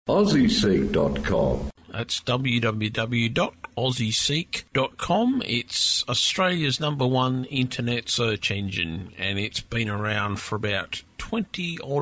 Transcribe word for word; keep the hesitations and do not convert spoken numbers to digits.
aussie seek dot com. That's w w w dot aussie seek dot com. It's Australia's number one internet search engine, and it's been around for about twenty odd